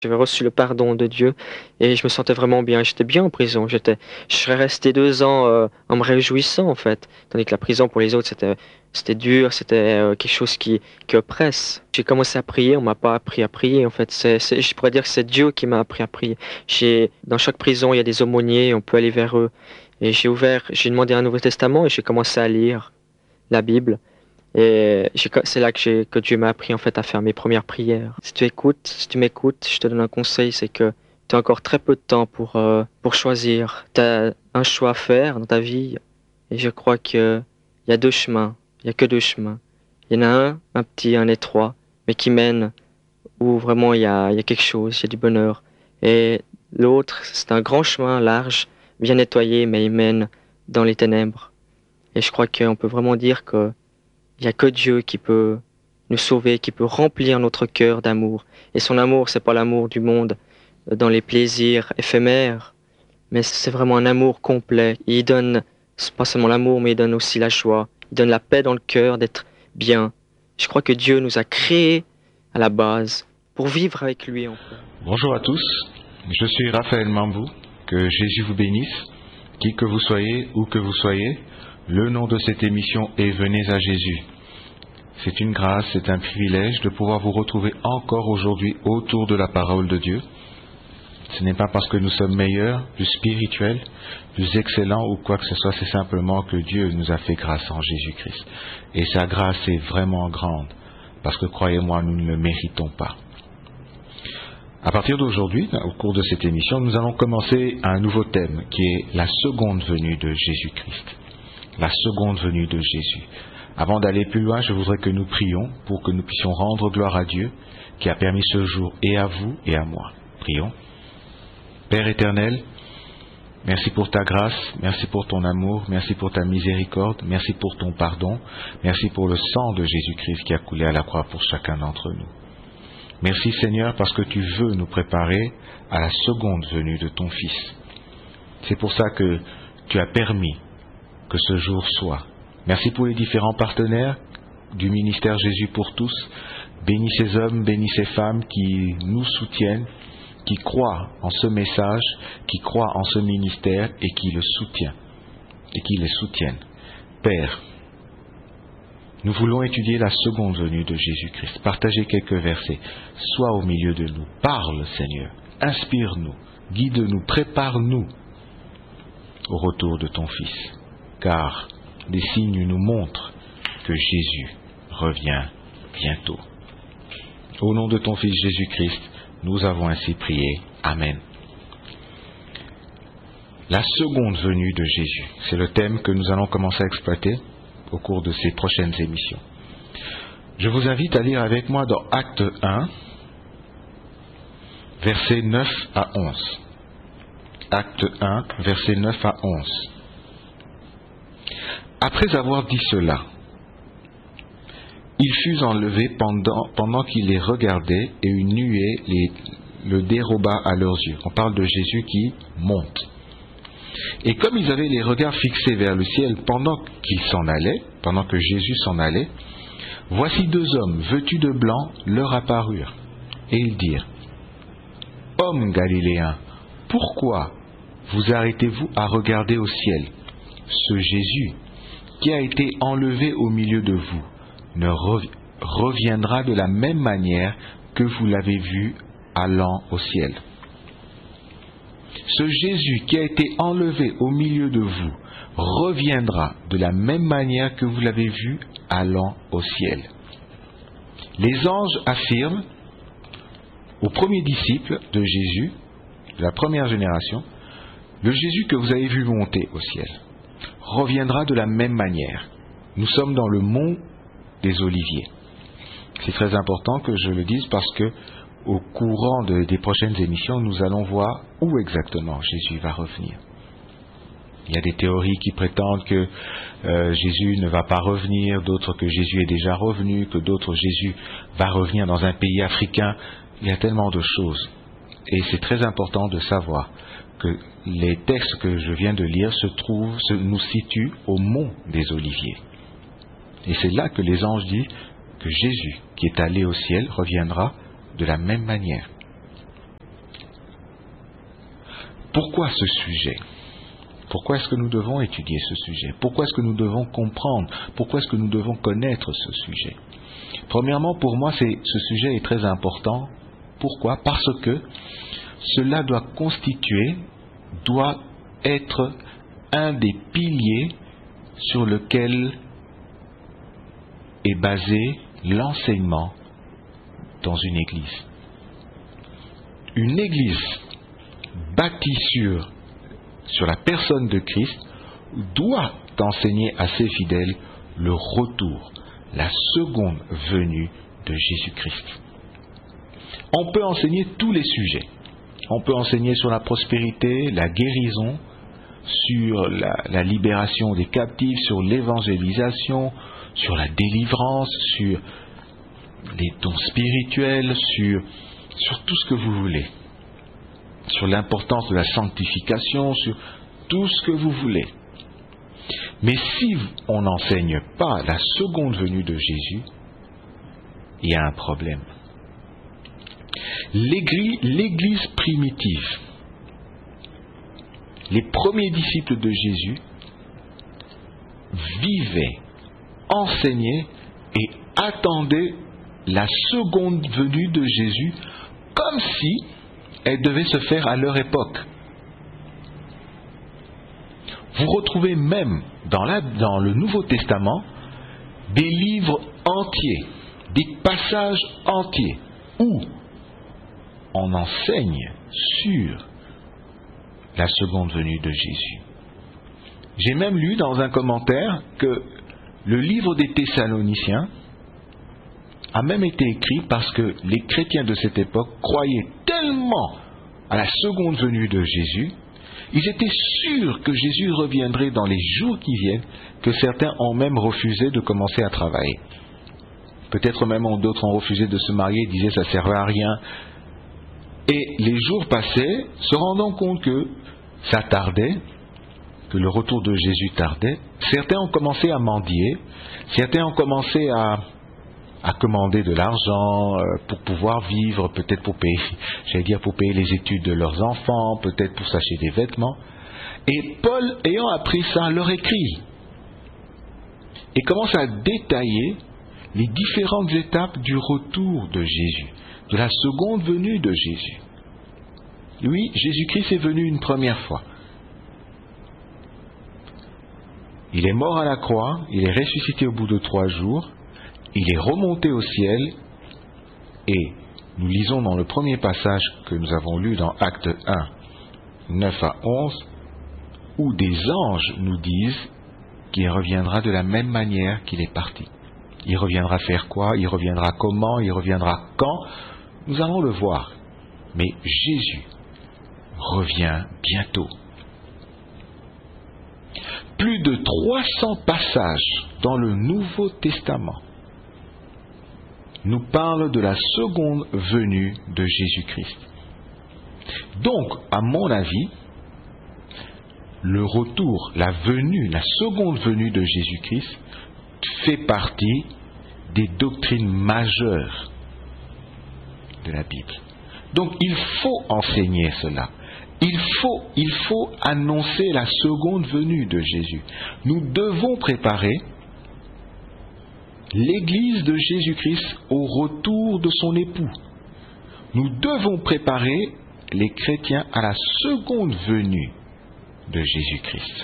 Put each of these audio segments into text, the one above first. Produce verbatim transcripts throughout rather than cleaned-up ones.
J'avais reçu le pardon de Dieu et je me sentais vraiment bien. J'étais bien en prison. J'étais, je serais resté deux ans euh, en me réjouissant en fait. Tandis que la prison pour les autres c'était, c'était dur, c'était euh, quelque chose qui, qui oppresse. J'ai commencé à prier. On m'a pas appris à prier en fait. C'est, c'est, je pourrais dire que c'est Dieu qui m'a appris à prier. J'ai, dans chaque prison il y a des aumôniers. On peut aller vers eux. Et j'ai ouvert, j'ai demandé un Nouveau Testament et j'ai commencé à lire la Bible. Et j'ai co- c'est là que j'ai, que Dieu m'a appris en fait à faire mes premières prières. Si tu écoutes, si tu m'écoutes, je te donne un conseil, c'est que tu as encore très peu de temps pour, euh, pour choisir. Tu as un choix à faire dans ta vie et je crois que il y a deux chemins. Il y a que deux chemins. Il y en a un, un petit, un étroit, mais qui mène où vraiment il y a, il y a quelque chose, il y a du bonheur. Et l'autre, c'est un grand chemin large, bien nettoyé, mais il mène dans les ténèbres. Et je crois qu'on peut vraiment dire que il n'y a que Dieu qui peut nous sauver, qui peut remplir notre cœur d'amour. Et son amour, c'est pas l'amour du monde euh, dans les plaisirs éphémères, mais c'est vraiment un amour complet. Il donne, c'est pas seulement l'amour, mais il donne aussi la joie. Il donne la paix dans le cœur d'être bien. Je crois que Dieu nous a créés à la base pour vivre avec lui en fait. Bonjour à tous, je suis Raphaël Mambou, que Jésus vous bénisse, qui que vous soyez, où que vous soyez. Le nom de cette émission est Venez à Jésus. C'est une grâce, c'est un privilège de pouvoir vous retrouver encore aujourd'hui autour de la parole de Dieu. Ce n'est pas parce que nous sommes meilleurs, plus spirituels, plus excellents ou quoi que ce soit, c'est simplement que Dieu nous a fait grâce en Jésus-Christ. Et sa grâce est vraiment grande, parce que croyez-moi, nous ne le méritons pas. À partir d'aujourd'hui, au cours de cette émission, nous allons commencer un nouveau thème qui est la seconde venue de Jésus-Christ. La seconde venue de Jésus. Avant d'aller plus loin, je voudrais que nous prions pour que nous puissions rendre gloire à Dieu qui a permis ce jour et à vous et à moi. Prions. Père éternel, merci pour ta grâce, merci pour ton amour, merci pour ta miséricorde, merci pour ton pardon, merci pour le sang de Jésus-Christ qui a coulé à la croix pour chacun d'entre nous. Merci Seigneur parce que tu veux nous préparer à la seconde venue de ton Fils. C'est pour ça que tu as permis que ce jour soit. Merci pour les différents partenaires du ministère Jésus pour tous. Bénis ces hommes, bénis ces femmes qui nous soutiennent, qui croient en ce message, qui croient en ce ministère et qui le soutiennent, et qui les soutiennent. Père, nous voulons étudier la seconde venue de Jésus-Christ, partager quelques versets. Sois au milieu de nous, parle Seigneur, inspire-nous, guide-nous, prépare-nous au retour de ton Fils, car les signes nous montrent que Jésus revient bientôt. Au nom de ton Fils Jésus-Christ, nous avons ainsi prié. Amen. La seconde venue de Jésus, c'est le thème que nous allons commencer à exploiter au cours de ces prochaines émissions. Je vous invite à lire avec moi dans Acte un, versets neuf à onze. Acte un, versets neuf à onze. Après avoir dit cela, il fut enlevé pendant, pendant qu'il les regardait et une nuée les, le déroba à leurs yeux. On parle de Jésus qui monte. Et comme ils avaient les regards fixés vers le ciel pendant qu'ils s'en allaient, pendant que Jésus s'en allait, voici deux hommes vêtus de blanc leur apparurent. Et ils dirent, « Hommes galiléens, pourquoi vous arrêtez-vous à regarder au ciel? Ce Jésus qui a été enlevé au milieu de vous ne reviendra de la même manière que vous l'avez vu allant au ciel. » Ce Jésus qui a été enlevé au milieu de vous reviendra de la même manière que vous l'avez vu allant au ciel. Les anges affirment aux premiers disciples de Jésus, de la première génération, le Jésus que vous avez vu monter au ciel reviendra de la même manière. Nous sommes dans le mont des Oliviers. C'est très important que je le dise parce que au courant de, des prochaines émissions, nous allons voir où exactement Jésus va revenir. Il y a des théories qui prétendent que euh, Jésus ne va pas revenir, d'autres que Jésus est déjà revenu, que d'autres Jésus va revenir dans un pays africain. Il y a tellement de choses. Et c'est très important de savoir que les textes que je viens de lire se trouvent, se, nous situent au mont des Oliviers. Et c'est là que les anges disent que Jésus, qui est allé au ciel, reviendra de la même manière. Pourquoi ce sujet ? Pourquoi est-ce que nous devons étudier ce sujet ? Pourquoi est-ce que nous devons comprendre ? Pourquoi est-ce que nous devons connaître ce sujet ? Premièrement, pour moi, c'est, ce sujet est très important. Pourquoi ? Parce que cela doit constituer, doit être un des piliers sur lequel est basé l'enseignement dans une église. Une église bâtie sur, sur la personne de Christ doit enseigner à ses fidèles le retour, la seconde venue de Jésus-Christ. On peut enseigner tous les sujets. On peut enseigner sur la prospérité, la guérison, sur la, la libération des captifs, sur l'évangélisation, sur la délivrance, sur les dons spirituels, sur, sur tout ce que vous voulez, sur l'importance de la sanctification, sur tout ce que vous voulez. Mais si on n'enseigne pas la seconde venue de Jésus, il y a un problème. L'église, l'église primitive, les premiers disciples de Jésus vivaient, enseignaient et attendaient la seconde venue de Jésus comme si elle devait se faire à leur époque. Vous retrouvez même dans, la, dans le Nouveau Testament des livres entiers, des passages entiers où on enseigne sur la seconde venue de Jésus. J'ai même lu dans un commentaire que le livre des Thessaloniciens a même été écrit parce que les chrétiens de cette époque croyaient tellement à la seconde venue de Jésus, ils étaient sûrs que Jésus reviendrait dans les jours qui viennent, que certains ont même refusé de commencer à travailler. Peut-être même d'autres ont refusé de se marier, disaient ça ne servait à rien. Et les jours passaient, se rendant compte que ça tardait, que le retour de Jésus tardait, certains ont commencé à mendier, certains ont commencé à, à commander de l'argent euh, pour pouvoir vivre, peut-être pour payer, j'allais dire pour payer les études de leurs enfants, peut-être pour s'acheter des vêtements. Et Paul, ayant appris ça, leur écrit et commence à détailler les différentes étapes du retour de Jésus, de la seconde venue de Jésus. Oui, Jésus-Christ est venu une première fois. Il est mort à la croix, il est ressuscité au bout de trois jours, il est remonté au ciel, et nous lisons dans le premier passage que nous avons lu dans Acte un, neuf à onze, où des anges nous disent qu'il reviendra de la même manière qu'il est parti. Il reviendra faire quoi? Il reviendra comment? Il reviendra quand? Nous allons le voir. Mais Jésus revient bientôt. Plus de trois cents passages dans le Nouveau Testament nous parlent de la seconde venue de Jésus-Christ. Donc, à mon avis, le retour, la venue, la seconde venue de Jésus-Christ fait partie des doctrines majeures de la Bible. Donc, il faut enseigner cela. Il faut, il faut annoncer la seconde venue de Jésus. Nous devons préparer l'Église de Jésus-Christ au retour de son époux. Nous devons préparer les chrétiens à la seconde venue de Jésus-Christ.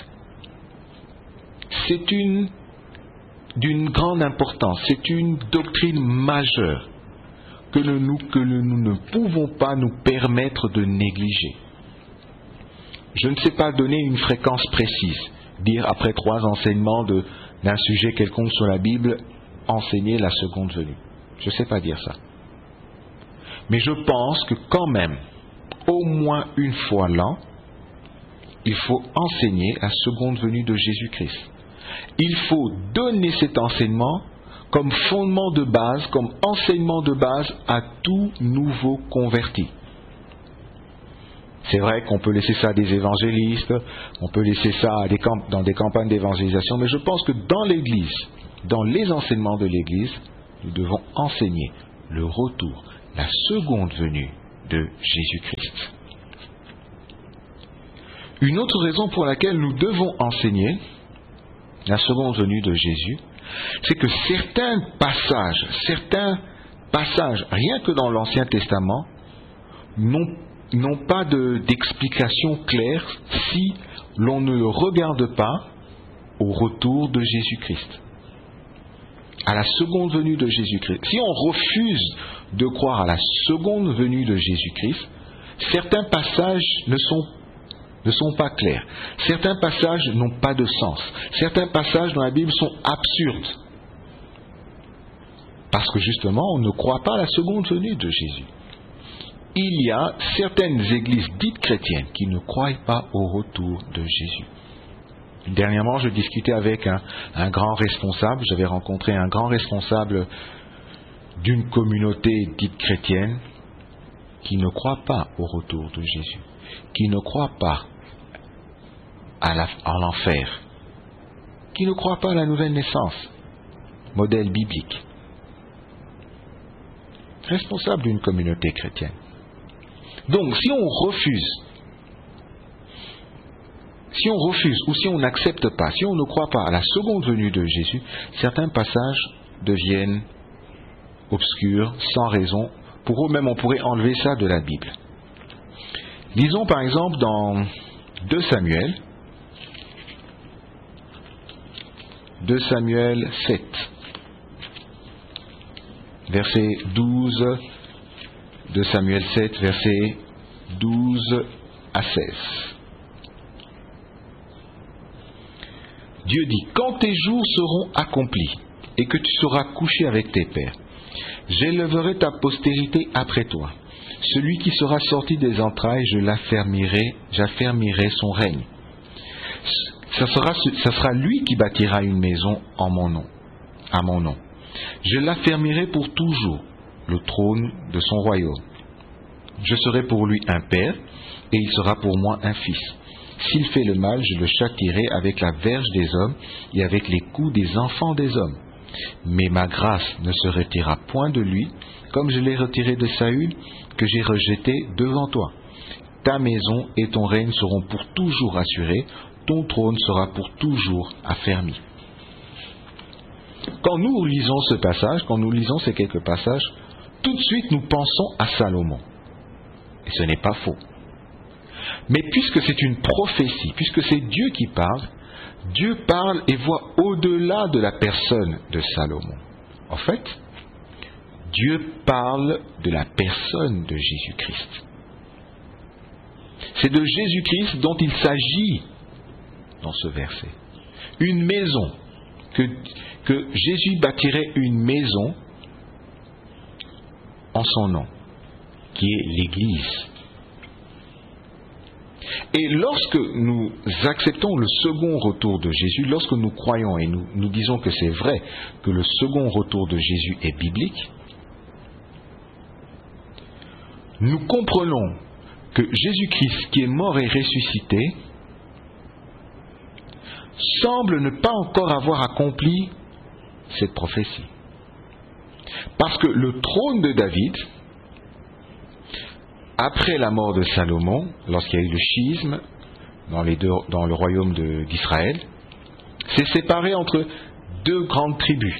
C'est une d'une grande importance, c'est une doctrine majeure que nous, que nous ne pouvons pas nous permettre de négliger. Je ne sais pas donner une fréquence précise, dire après trois enseignements de, d'un sujet quelconque sur la Bible, enseigner la seconde venue. Je ne sais pas dire ça. Mais je pense que quand même, au moins une fois l'an, il faut enseigner la seconde venue de Jésus-Christ. Il faut donner cet enseignement comme fondement de base, comme enseignement de base à tout nouveau converti. C'est vrai qu'on peut laisser ça à des évangélistes, on peut laisser ça à des camp- dans des campagnes d'évangélisation, mais je pense que dans l'Église, dans les enseignements de l'Église, nous devons enseigner le retour, la seconde venue de Jésus-Christ. Une autre raison pour laquelle nous devons enseigner la seconde venue de Jésus, c'est que certains passages, certains passages, rien que dans l'Ancien Testament, n'ont, n'ont pas de, d'explication claire si l'on ne le regarde pas au retour de Jésus-Christ, à la seconde venue de Jésus-Christ. Si on refuse de croire à la seconde venue de Jésus-Christ, certains passages ne sont, ne sont pas clairs. Certains passages n'ont pas de sens. Certains passages dans la Bible sont absurdes. Parce que justement, on ne croit pas à la seconde venue de Jésus. Il y a certaines églises dites chrétiennes qui ne croient pas au retour de Jésus. Dernièrement, je discutais avec un, un grand responsable, j'avais rencontré un grand responsable d'une communauté dite chrétienne qui ne croit pas au retour de Jésus, qui ne croit pas à, la, à l'enfer, qui ne croit pas à la nouvelle naissance, modèle biblique. Responsable d'une communauté chrétienne. Donc, si on refuse, si on refuse ou si on n'accepte pas, si on ne croit pas à la seconde venue de Jésus, certains passages deviennent obscurs, sans raison. Pour eux-mêmes, on pourrait enlever ça de la Bible. Lisons par exemple dans deux Samuel, deux Samuel sept, verset douze, deux Samuel sept, verset douze à seize. Dieu dit, quand tes jours seront accomplis et que tu seras couché avec tes pères, j'élèverai ta postérité après toi. Celui qui sera sorti des entrailles, je l'affermirai, j'affermirai son règne. Ça sera, ça sera lui qui bâtira une maison en mon nom, à mon nom. Je l'affermirai pour toujours, le trône de son royaume. Je serai pour lui un père, et il sera pour moi un fils. S'il fait le mal, je le châtierai avec la verge des hommes et avec les coups des enfants des hommes. Mais ma grâce ne se retirera point de lui, comme je l'ai retiré de Saül, que j'ai rejeté devant toi. Ta maison et ton règne seront pour toujours assurés, ton trône sera pour toujours affermi. Quand nous lisons ce passage, quand nous lisons ces quelques passages, tout de suite nous pensons à Salomon. Et ce n'est pas faux. Mais puisque c'est une prophétie, puisque c'est Dieu qui parle, Dieu parle et voit au-delà de la personne de Salomon. En fait, Dieu parle de la personne de Jésus-Christ. C'est de Jésus-Christ dont il s'agit dans ce verset. Une maison, que, que Jésus bâtirait une maison en son nom, qui est l'Église. Et lorsque nous acceptons le second retour de Jésus, lorsque nous croyons et nous, nous disons que c'est vrai, que le second retour de Jésus est biblique, nous comprenons que Jésus-Christ, qui est mort et ressuscité, semble ne pas encore avoir accompli cette prophétie. Parce que le trône de David, après la mort de Salomon, lorsqu'il y a eu le schisme dans, les deux, dans le royaume de, d'Israël, s'est séparé entre deux grandes tribus,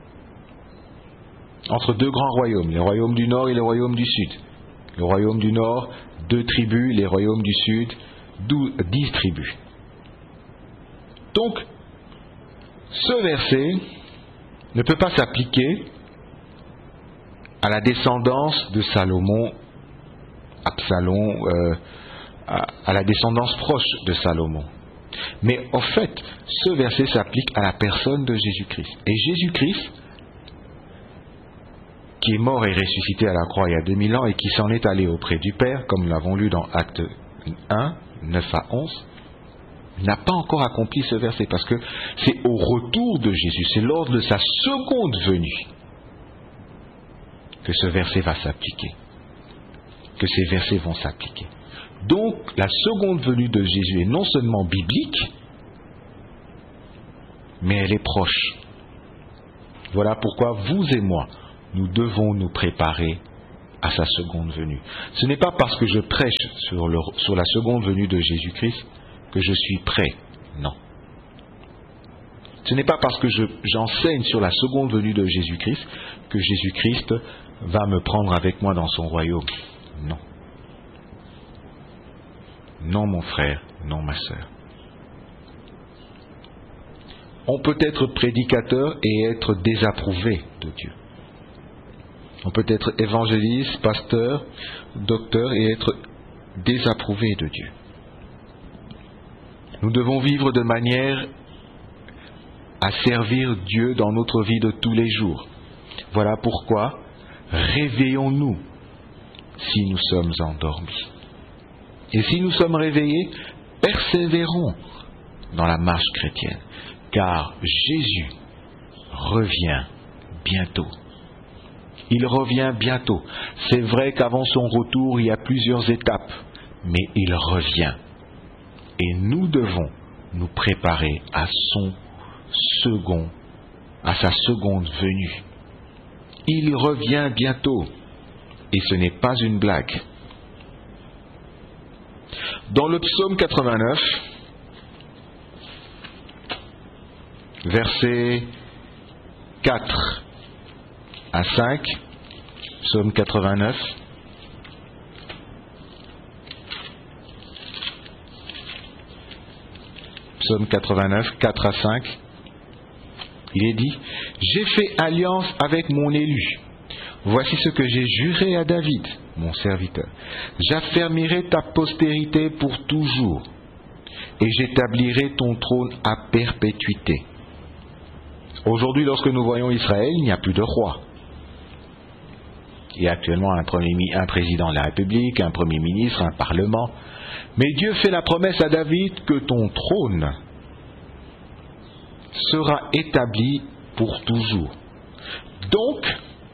entre deux grands royaumes, les royaumes du nord et les royaumes du sud. Le royaume du nord, deux tribus, les royaumes du sud, dix tribus. Donc, ce verset ne peut pas s'appliquer à la descendance de Salomon, Absalom, euh, à, à la descendance proche de Salomon. Mais en fait, ce verset s'applique à la personne de Jésus-Christ. Et Jésus-Christ, qui est mort et ressuscité à la croix il y a deux mille ans et qui s'en est allé auprès du Père, comme nous l'avons lu dans Actes un, neuf à onze, n'a pas encore accompli ce verset, parce que c'est au retour de Jésus, c'est lors de sa seconde venue que ce verset va s'appliquer, que ces versets vont s'appliquer. Donc, la seconde venue de Jésus est non seulement biblique, mais elle est proche. Voilà pourquoi vous et moi, nous devons nous préparer à sa seconde venue. Ce n'est pas parce que je prêche sur, le, sur la seconde venue de Jésus-Christ que je suis prêt. Non. Ce n'est pas parce que je, j'enseigne sur la seconde venue de Jésus-Christ que Jésus-Christ va me prendre avec moi dans son royaume. Non. Non, mon frère, non, ma sœur. On peut être prédicateur et être désapprouvé de Dieu. On peut être évangéliste, pasteur, docteur et être désapprouvé de Dieu. Nous devons vivre de manière à servir Dieu dans notre vie de tous les jours. Voilà pourquoi réveillons-nous si nous sommes endormis. Et si nous sommes réveillés, persévérons dans la marche chrétienne, car Jésus revient bientôt. Il revient bientôt. C'est vrai qu'avant son retour, il y a plusieurs étapes, mais il revient. Et nous devons nous préparer à son second, à sa seconde venue. Il revient bientôt. Et ce n'est pas une blague. Dans le psaume quatre-vingt-neuf, versets quatre à cinq, psaume quatre-vingt-neuf, psaume quatre-vingt-neuf, quatre à cinq, il est dit « J'ai fait alliance avec mon élu. Voici ce que j'ai juré à David, mon serviteur. J'affermirai ta postérité pour toujours, et j'établirai ton trône à perpétuité. » Aujourd'hui, lorsque nous voyons Israël, il n'y a plus de roi. Il y a actuellement un, premier, un président de la République, un premier ministre, un parlement. Mais Dieu fait la promesse à David que ton trône sera établi pour toujours. Donc,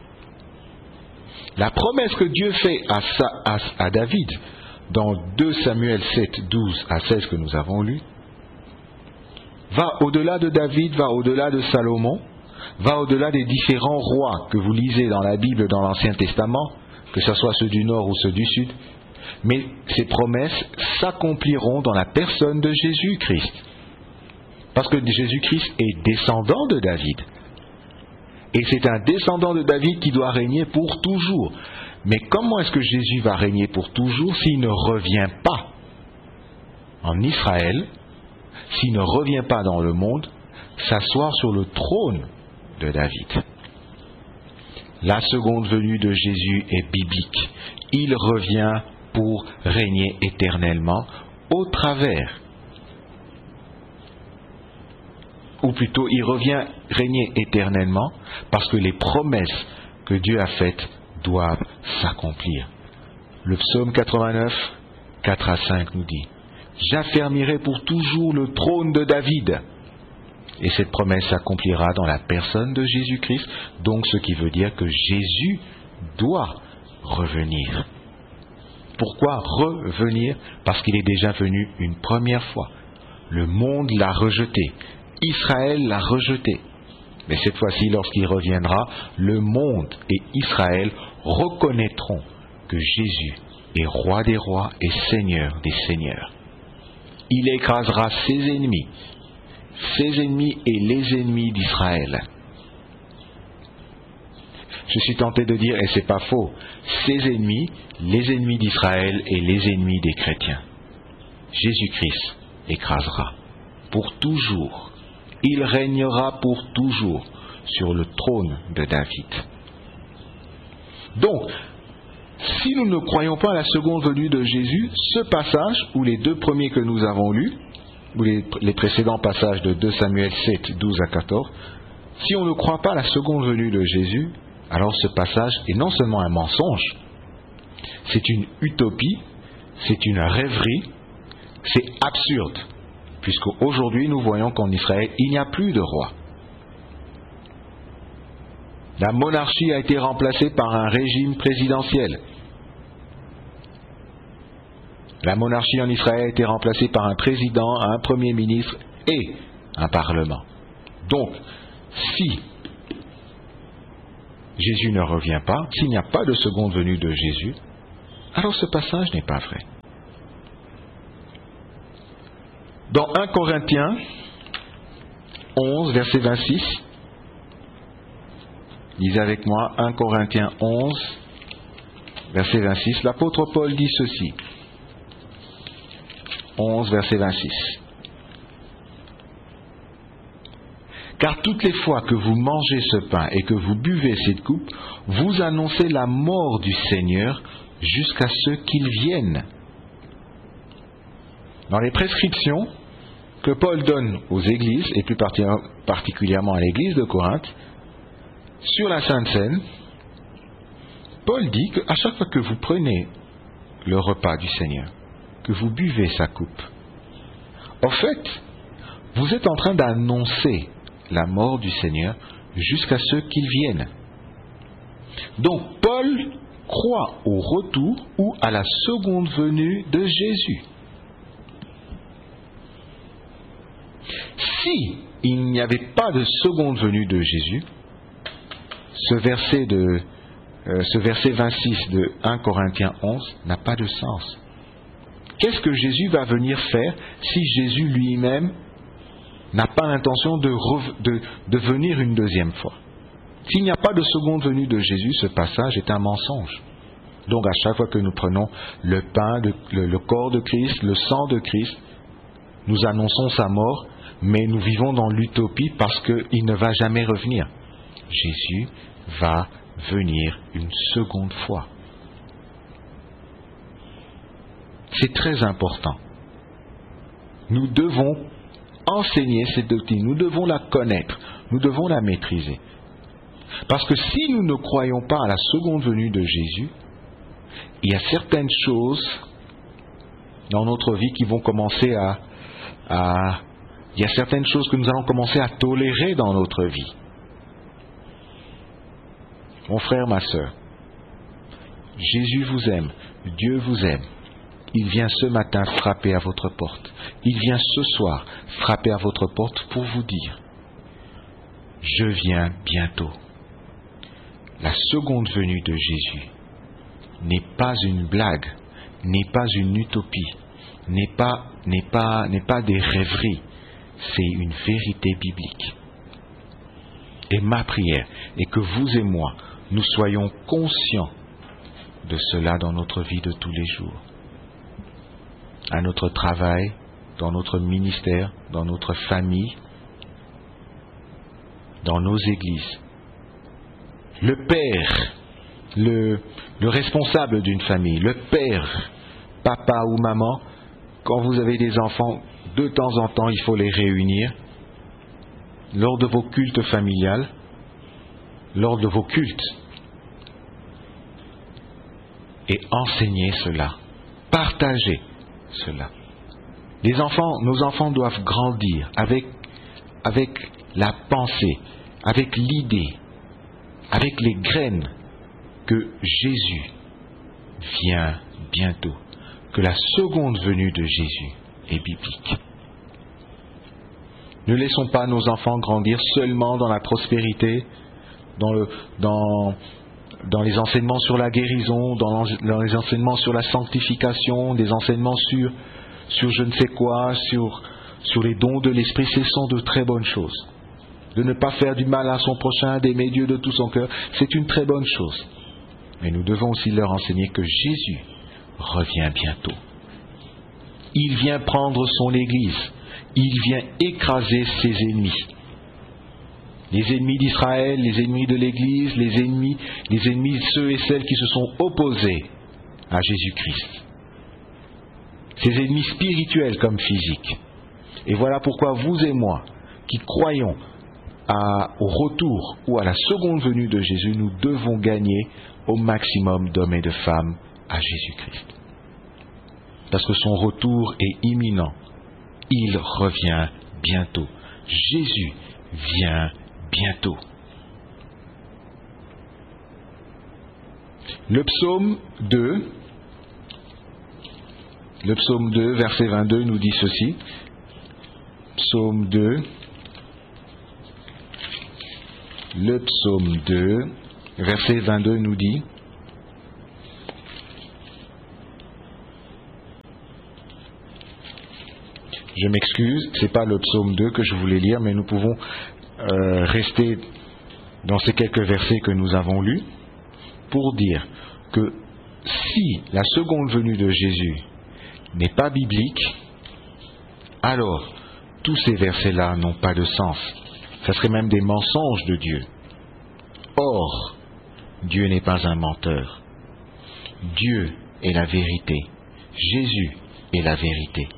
la promesse que Dieu fait à, sa, à, à David, dans deux Samuel sept, douze à seize que nous avons lu, va au-delà de David, va au-delà de Salomon, va au-delà des différents rois que vous lisez dans la Bible, dans l'Ancien Testament, que ce soit ceux du Nord ou ceux du Sud. Mais ces promesses s'accompliront dans la personne de Jésus-Christ. Parce que Jésus-Christ est descendant de David. Et c'est un descendant de David qui doit régner pour toujours. Mais comment est-ce que Jésus va régner pour toujours s'il ne revient pas en Israël, s'il ne revient pas dans le monde, s'asseoir sur le trône de David? La seconde venue de Jésus est biblique. Il revient pour régner éternellement au travers, ou plutôt il revient régner éternellement parce que les promesses que Dieu a faites doivent s'accomplir. Le psaume quatre-vingt-neuf, quatre à cinq nous dit « J'affermirai pour toujours le trône de David ». Et cette promesse s'accomplira dans la personne de Jésus-Christ, donc ce qui veut dire que Jésus doit revenir. Pourquoi revenir? Parce qu'il est déjà venu une première fois. Le monde l'a rejeté. Israël l'a rejeté. Mais cette fois-ci, lorsqu'il reviendra, le monde et Israël reconnaîtront que Jésus est roi des rois et seigneur des seigneurs. Il écrasera ses ennemis, ses ennemis et les ennemis d'Israël. Je suis tenté de dire, et c'est pas faux, ses ennemis, les ennemis d'Israël et les ennemis des chrétiens. Jésus-Christ écrasera pour toujours. Il régnera pour toujours sur le trône de David. Donc, si nous ne croyons pas à la seconde venue de Jésus, ce passage, ou les deux premiers que nous avons lus, ou les, les précédents passages de deux Samuel sept, douze à quatorze, si on ne croit pas à la seconde venue de Jésus, alors ce passage est non seulement un mensonge, c'est une utopie, c'est une rêverie, c'est absurde, puisqu'aujourd'hui nous voyons qu'en Israël, il n'y a plus de roi. La monarchie a été remplacée par un régime présidentiel. La monarchie en Israël a été remplacée par un président, un premier ministre et un parlement. Donc, si Jésus ne revient pas, s'il n'y a pas de seconde venue de Jésus, alors ce passage n'est pas vrai. Dans un Corinthiens onze, verset vingt-six, lisez avec moi un Corinthiens onze, verset vingt-six, l'apôtre Paul dit ceci. onze, verset vingt-six. Car toutes les fois que vous mangez ce pain et que vous buvez cette coupe, vous annoncez la mort du Seigneur jusqu'à ce qu'il vienne. Dans les prescriptions que Paul donne aux églises, et plus particulièrement à l'église de Corinthe, sur la Sainte Seine, Paul dit qu'à chaque fois que vous prenez le repas du Seigneur, que vous buvez sa coupe, en fait, vous êtes en train d'annoncer la mort du Seigneur jusqu'à ce qu'il vienne. Donc, Paul croit au retour ou à la seconde venue de Jésus. Si il n'y avait pas de seconde venue de Jésus, ce verset, de, euh, ce verset vingt-six de un Corinthiens onze n'a pas de sens. Qu'est-ce que Jésus va venir faire si Jésus lui-même n'a pas l'intention de, de, de venir une deuxième fois? S'il n'y a pas de seconde venue de Jésus, ce passage est un mensonge. Donc à chaque fois que nous prenons le pain, de, le, le corps de Christ, le sang de Christ, nous annonçons sa mort, mais nous vivons dans l'utopie parce qu'il ne va jamais revenir. Jésus va venir une seconde fois. C'est très important. Nous devons enseigner cette doctrine, nous devons la connaître, nous devons la maîtriser. Parce que si nous ne croyons pas à la seconde venue de Jésus, il y a certaines choses dans notre vie qui vont commencer à, à... Il y a certaines choses que nous allons commencer à tolérer dans notre vie. Mon frère, ma sœur, Jésus vous aime, Dieu vous aime. Il vient ce matin frapper à votre porte. Il vient ce soir frapper à votre porte pour vous dire « Je viens bientôt ». La seconde venue de Jésus n'est pas une blague, n'est pas une utopie, n'est pas, n'est pas, n'est pas des rêveries, c'est une vérité biblique. Et ma prière est que vous et moi, nous soyons conscients de cela dans notre vie de tous les jours. À notre travail, dans notre ministère, dans notre famille, dans nos églises. Le père, le, le responsable d'une famille, le père, papa ou maman, quand vous avez des enfants, de temps en temps, il faut les réunir lors de vos cultes familiales, lors de vos cultes, et enseigner cela, partager cela. Les enfants, nos enfants doivent grandir avec, avec la pensée, avec l'idée, avec les graines que Jésus vient bientôt, que la seconde venue de Jésus est biblique. Ne laissons pas nos enfants grandir seulement dans la prospérité, dans, le, dans, dans les enseignements sur la guérison, dans, dans les enseignements sur la sanctification, des enseignements sur, sur je ne sais quoi, sur, sur les dons de l'esprit. Ce sont de très bonnes choses. De ne pas faire du mal à son prochain, d'aimer Dieu de tout son cœur, c'est une très bonne chose. Mais nous devons aussi leur enseigner que Jésus revient bientôt. Il vient prendre son Église. Il vient écraser ses ennemis. Les ennemis d'Israël, les ennemis de l'Église, les ennemis, les ennemis, ceux et celles qui se sont opposés à Jésus-Christ. Ces ennemis spirituels comme physiques. Et voilà pourquoi vous et moi, qui croyons à, au retour ou à la seconde venue de Jésus, nous devons gagner au maximum d'hommes et de femmes à Jésus-Christ. Parce que son retour est imminent. Il revient bientôt. Jésus vient bientôt. Le psaume deux, le psaume deux, verset vingt-deux, nous dit ceci. Psaume deux, le psaume deux, verset vingt-deux nous dit: je m'excuse, ce n'est pas le psaume deux que je voulais lire, mais nous pouvons euh, rester dans ces quelques versets que nous avons lus pour dire que si la seconde venue de Jésus n'est pas biblique, alors tous ces versets-là n'ont pas de sens. Ça serait même des mensonges de Dieu. Or, Dieu n'est pas un menteur. Dieu est la vérité. Jésus est la vérité.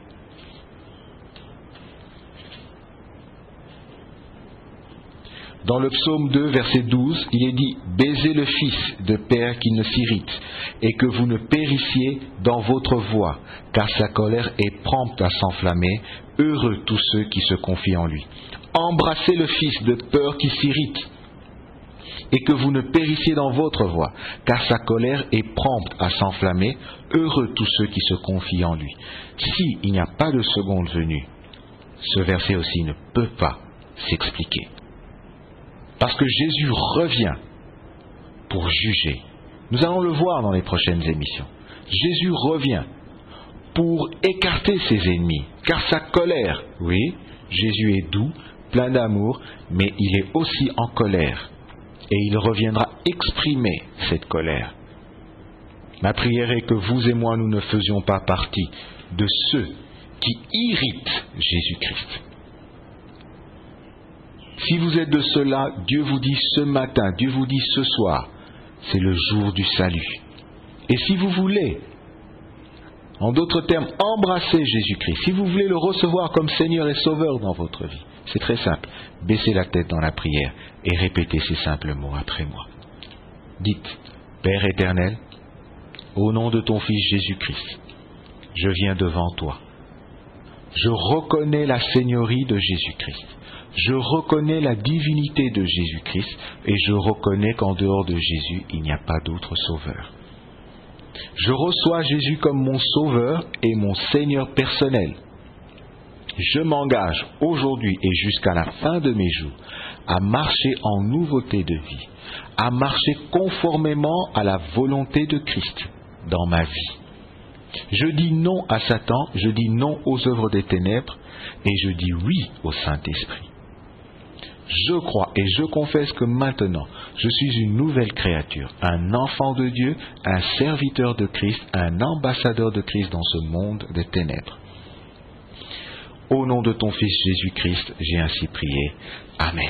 Dans le psaume deux, verset douze, il est dit « Baisez le Fils de père qui ne s'irrite, et que vous ne périssiez dans votre voie, car sa colère est prompte à s'enflammer. Heureux tous ceux qui se confient en lui. Embrassez le Fils de peur qui s'irrite, et que vous ne périssiez dans votre voie, car sa colère est prompte à s'enflammer. Heureux tous ceux qui se confient en lui. » Si il n'y a pas de seconde venue, ce verset aussi ne peut pas s'expliquer. Parce que Jésus revient pour juger. Nous allons le voir dans les prochaines émissions. Jésus revient pour écarter ses ennemis, car sa colère, oui, Jésus est doux, plein d'amour, mais il est aussi en colère. Et il reviendra exprimer cette colère. Ma prière est que vous et moi, nous ne faisions pas partie de ceux qui irritent Jésus-Christ. Si vous êtes de ceux-là, Dieu vous dit ce matin, Dieu vous dit ce soir, c'est le jour du salut. Et si vous voulez, en d'autres termes, embrasser Jésus-Christ, si vous voulez le recevoir comme Seigneur et Sauveur dans votre vie, c'est très simple. Baissez la tête dans la prière et répétez ces simples mots après moi. Dites, Père éternel, au nom de ton Fils Jésus-Christ, je viens devant toi. Je reconnais la Seigneurie de Jésus-Christ. Je reconnais la divinité de Jésus-Christ et je reconnais qu'en dehors de Jésus, il n'y a pas d'autre sauveur. Je reçois Jésus comme mon sauveur et mon Seigneur personnel. Je m'engage aujourd'hui et jusqu'à la fin de mes jours à marcher en nouveauté de vie, à marcher conformément à la volonté de Christ dans ma vie. Je dis non à Satan, je dis non aux œuvres des ténèbres et je dis oui au Saint-Esprit. Je crois et je confesse que maintenant, je suis une nouvelle créature, un enfant de Dieu, un serviteur de Christ, un ambassadeur de Christ dans ce monde des ténèbres. Au nom de ton Fils Jésus-Christ, j'ai ainsi prié. Amen.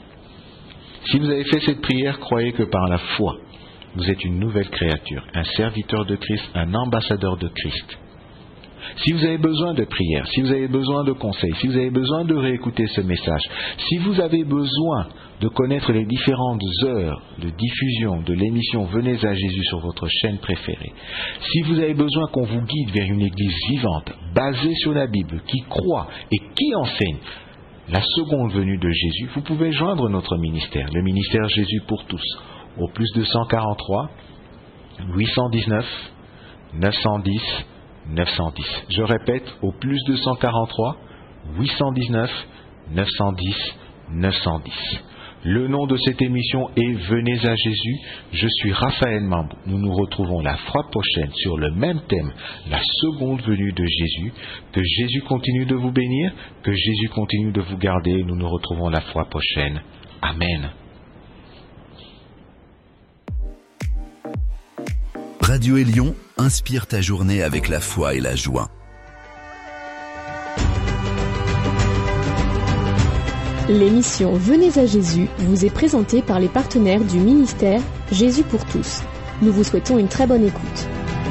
Si vous avez fait cette prière, croyez que par la foi, vous êtes une nouvelle créature, un serviteur de Christ, un ambassadeur de Christ. Si vous avez besoin de prière, si vous avez besoin de conseils, si vous avez besoin de réécouter ce message, si vous avez besoin de connaître les différentes heures de diffusion de l'émission Venez à Jésus sur votre chaîne préférée, si vous avez besoin qu'on vous guide vers une église vivante, basée sur la Bible, qui croit et qui enseigne la seconde venue de Jésus, vous pouvez joindre notre ministère, le ministère Jésus pour tous, au plus deux cent quarante-trois, huit cent dix-neuf, neuf cent dix, neuf cent dix. Je répète, au plus deux cent quarante-trois, huit cent dix-neuf, neuf cent dix, neuf cent dix. Le nom de cette émission est Venez à Jésus. Je suis Raphaël Mambou. Nous nous retrouvons la fois prochaine sur le même thème, la seconde venue de Jésus. Que Jésus continue de vous bénir, que Jésus continue de vous garder. Nous nous retrouvons la fois prochaine. Amen. Radio Élion inspire ta journée avec la foi et la joie. L'émission Venez à Jésus vous est présentée par les partenaires du ministère Jésus pour tous. Nous vous souhaitons une très bonne écoute.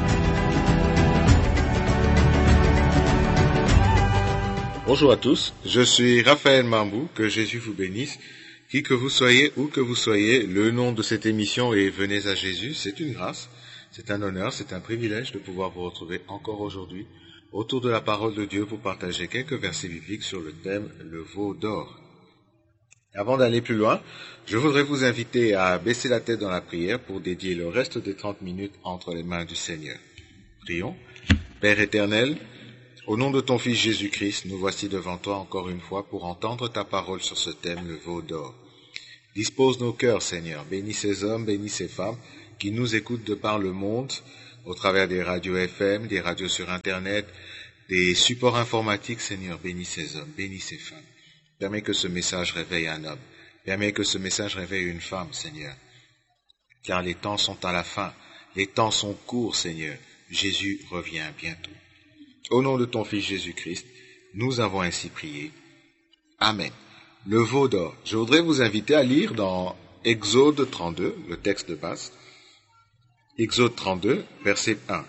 Bonjour à tous, je suis Raphaël Mambou, que Jésus vous bénisse. Qui que vous soyez, où que vous soyez, le nom de cette émission est Venez à Jésus, c'est une grâce. C'est un honneur, c'est un privilège de pouvoir vous retrouver encore aujourd'hui autour de la parole de Dieu pour partager quelques versets bibliques sur le thème « Le veau d'or ». Avant d'aller plus loin, je voudrais vous inviter à baisser la tête dans la prière pour dédier le reste des trente minutes entre les mains du Seigneur. Prions. Père éternel, au nom de ton Fils Jésus-Christ, nous voici devant toi encore une fois pour entendre ta parole sur ce thème « Le veau d'or ». Dispose nos cœurs, Seigneur, bénis ces hommes, bénis ces femmes, qui nous écoutent de par le monde, au travers des radios F M, des radios sur Internet, des supports informatiques, Seigneur, bénis ces hommes, bénis ces femmes. Permets que ce message réveille un homme. Permets que ce message réveille une femme, Seigneur. Car les temps sont à la fin. Les temps sont courts, Seigneur. Jésus revient bientôt. Au nom de ton Fils Jésus-Christ, nous avons ainsi prié. Amen. Le veau d'or. Je voudrais vous inviter à lire dans Exode trente-deux, le texte de base. Exode trente-deux, verset un.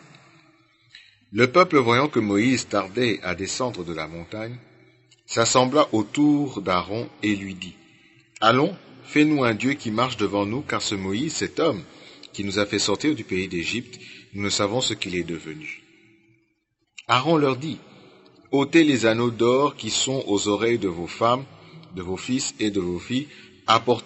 Le peuple, voyant que Moïse tardait à descendre de la montagne, s'assembla autour d'Aaron et lui dit, « Allons, fais-nous un Dieu qui marche devant nous, car ce Moïse, cet homme qui nous a fait sortir du pays d'Égypte, nous ne savons ce qu'il est devenu. » Aaron leur dit, « ôtez les anneaux d'or qui sont aux oreilles de vos femmes, de vos fils et de vos filles, apportez-les-moi. »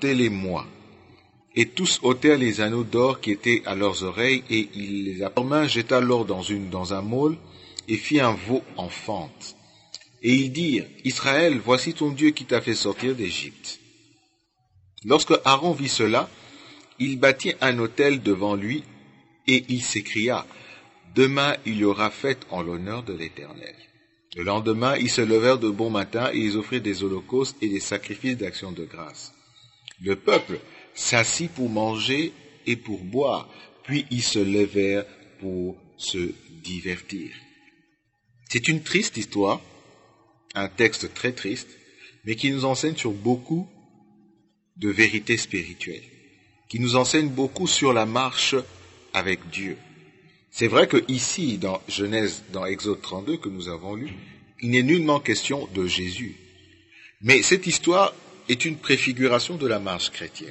Et tous ôtèrent les anneaux d'or qui étaient à leurs oreilles, et il les apporta, jeta l'or dans, une, dans un môle, et fit un veau en fente. Et ils dirent, « Israël, voici ton Dieu qui t'a fait sortir d'Égypte. » Lorsque Aaron vit cela, il bâtit un autel devant lui, et il s'écria, « Demain il y aura fête en l'honneur de l'Éternel. » Le lendemain, ils se levèrent de bon matin, et ils offrirent des holocaustes et des sacrifices d'action de grâce. Le peuple s'assit pour manger et pour boire, puis ils se levèrent pour se divertir. C'est une triste histoire, un texte très triste, mais qui nous enseigne sur beaucoup de vérités spirituelles, qui nous enseigne beaucoup sur la marche avec Dieu. C'est vrai que ici, dans Genèse, dans Exode trente-deux que nous avons lu, il n'est nullement question de Jésus. Mais cette histoire est une préfiguration de la marche chrétienne.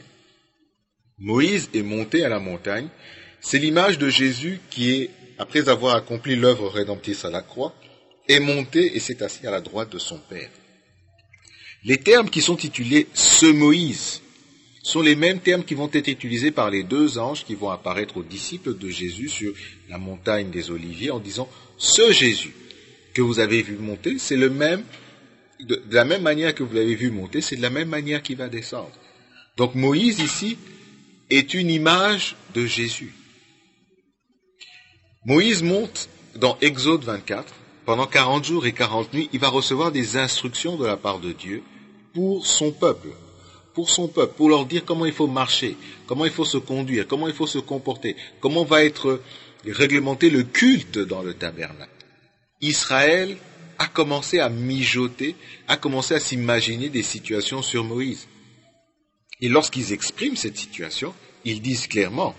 Moïse est monté à la montagne. C'est l'image de Jésus qui est, après avoir accompli l'œuvre rédemptrice à la croix, est monté et s'est assis à la droite de son Père. Les termes qui sont titulés « ce Moïse » sont les mêmes termes qui vont être utilisés par les deux anges qui vont apparaître aux disciples de Jésus sur la montagne des Oliviers en disant « ce Jésus que vous avez vu monter, c'est le même, de, de la même manière que vous l'avez vu monter, c'est de la même manière qu'il va descendre. » Donc Moïse ici est une image de Jésus. Moïse monte dans Exode vingt-quatre, pendant quarante jours et quarante nuits, il va recevoir des instructions de la part de Dieu pour son peuple, pour son peuple, pour leur dire comment il faut marcher, comment il faut se conduire, comment il faut se comporter, comment va être réglementé le culte dans le tabernacle. Israël a commencé à mijoter, a commencé à s'imaginer des situations sur Moïse. Et lorsqu'ils expriment cette situation, ils disent clairement,